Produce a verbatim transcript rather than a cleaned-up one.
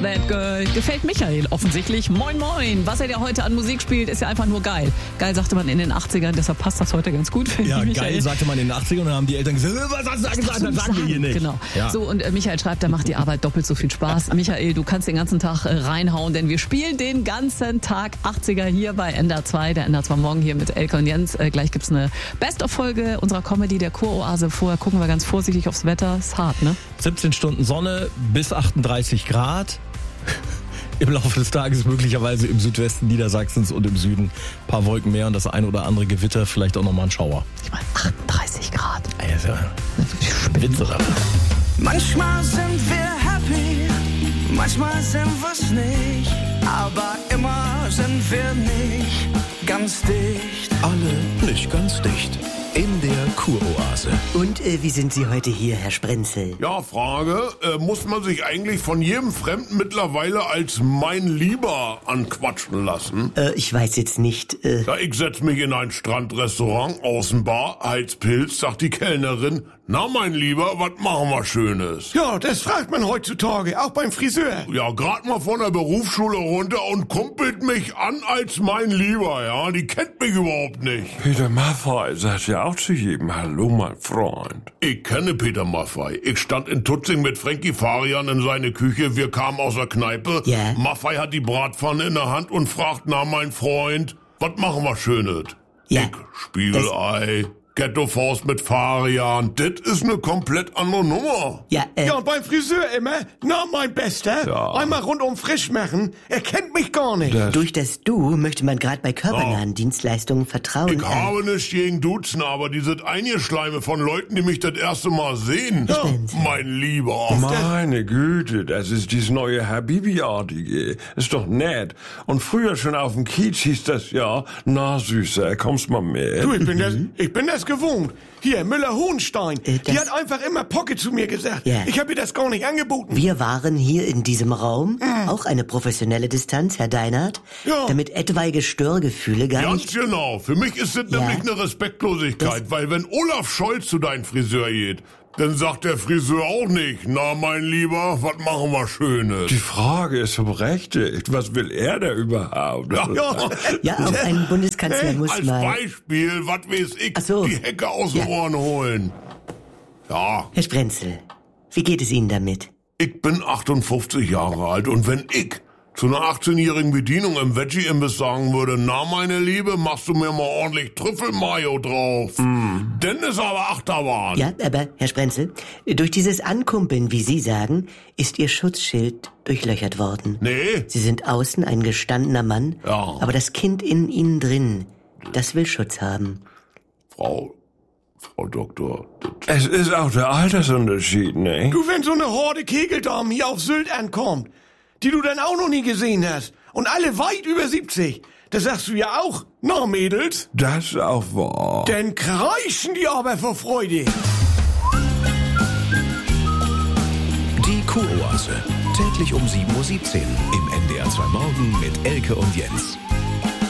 That Girl gefällt Michael offensichtlich. Moin moin, was er dir heute an Musik spielt, ist ja einfach nur geil. Geil sagte man in den achtzigern, deshalb passt das heute ganz gut für Ja, Michael. geil sagte man in den achtzigern und dann haben die Eltern gesagt, was hast du da gesagt, das sagen wir hier nicht. Genau. Ja. So, und äh, Michael schreibt, da macht die Arbeit doppelt so viel Spaß. Michael, du kannst den ganzen Tag äh, reinhauen, denn wir spielen den ganzen Tag achtziger hier bei N D R zwei. Der N D R zwei Morgen hier mit Elke und Jens. Äh, gleich gibt's eine Best-of-Folge unserer Comedy, der Kuroase. Vorher gucken wir ganz vorsichtig aufs Wetter. Ist hart, ne? siebzehn Stunden Sonne bis achtunddreißig Grad. Im Laufe des Tages möglicherweise im Südwesten Niedersachsens und im Süden ein paar Wolken mehr und das ein oder andere Gewitter, vielleicht auch nochmal ein Schauer. Ich meine, achtunddreißig Grad. Ey, ist ja Spitze, oder? Manchmal sind wir happy, manchmal sind wir's nicht, aber immer sind wir nicht ganz dicht. Alle nicht ganz dicht. In der Kuroase. Und äh, wie sind Sie heute hier, Herr Sprenzel? Ja, Frage, äh, muss man sich eigentlich von jedem Fremden mittlerweile als mein Lieber anquatschen lassen? Äh, ich weiß jetzt nicht. Äh, Ja, ich setz mich in ein Strandrestaurant, Außenbar, Heizpilz, sagt die Kellnerin, na mein Lieber, was machen wir Schönes? Ja, das fragt man heutzutage, auch beim Friseur. Ja, grad mal von der Berufsschule runter und kumpelt mich an als mein Lieber, ja, die kennt mich überhaupt nicht. Peter Maffay sagt ja auch zu jedem, hallo mein Freund. Ich kenne Peter Maffay. Ich stand in Tutzing mit Frankie Farian in seine Küche. Wir kamen aus der Kneipe. Ja. Maffay hat die Bratpfanne in der Hand und fragt, na mein Freund, was machen wir Schönes? Ja. Ich, Spiegelei, Ghetto-Faust mit Farian. Das ist eine komplett andere Nummer. ja, äh, Ja, und beim Friseur immer, na mein Bester, Ja. einmal rundum frisch machen, er kennt mich gar nicht. Das durch das Du möchte man gerade bei körpernahen Dienstleistungen Vertrauen. Ich äh, habe nichts gegen Duzen, aber diese Eingeschleime von Leuten, die mich das erste Mal sehen. Ja. Mein Lieber. Meine Güte, das ist dieses neue Habibi-artige. Ist doch nett. Und früher schon auf dem Kiez hieß das ja, na Süßer, kommst mal mit. Du, ich bin das, ich bin das gewohnt. Hier, Müller-Hohenstein, Äh, die das- hat einfach immer Pocket zu mir gesagt. Ja. Ich habe ihr das gar nicht angeboten. Wir waren hier in diesem Raum, auch eine professionelle Distanz, Herr Deinert, Ja. damit etwaige Störgefühle gar Ganz nicht... genau. Für mich ist das Ja. nämlich eine Respektlosigkeit, Das- weil wenn Olaf Scholz zu deinem Friseur geht, dann sagt der Friseur auch nicht, na mein Lieber, was machen wir Schönes? Die Frage ist so berechtigt. Was will er da überhaupt? Ja, ja. Ja, auch ein Bundeskanzler muss Als mal... Beispiel, was weiß ich, Ach so. die Hecke aus den Ja. Ohren holen. Ja, Herr Sprenzel, wie geht es Ihnen damit? ich bin achtundfünfzig Jahre alt und wenn ich zu einer achtzehnjährigen Bedienung im Veggie-Imbiss sagen würde, na meine Liebe, machst du mir mal ordentlich Trüffelmayo drauf. Dann ist aber Achterbahn. Ja, aber, Herr Sprenzel, durch dieses Ankumpeln, wie Sie sagen, ist Ihr Schutzschild durchlöchert worden. Nee, Sie sind außen ein gestandener Mann, Ja. aber das Kind in Ihnen drin, das will Schutz haben. Frau, Frau Doktor, das Es ist auch der Altersunterschied, ne? Du, wenn so eine Horde Kegeldamen hier auf Sylt ankommt, die du dann auch noch nie gesehen hast, und alle weit über siebzig, da sagst du ja auch, na Mädels, Das ist auch wahr. dann kreischen die aber vor Freude. Die Kuroase. Täglich um sieben Uhr siebzehn im N D R zwei Morgen mit Elke und Jens.